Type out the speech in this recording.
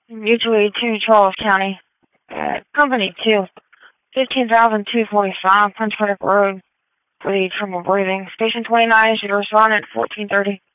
Mutually 2, Charles County. Company 2, 15,245 Prince Frederick Road for the trouble breathing. Station 29 should respond at 1430.